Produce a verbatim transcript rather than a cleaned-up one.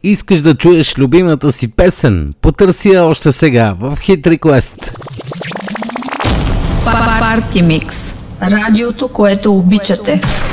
Искаш да чуеш любимата си песен? Потърси я още сега в Hit Request. Парти Микс. Радиото, което обичате.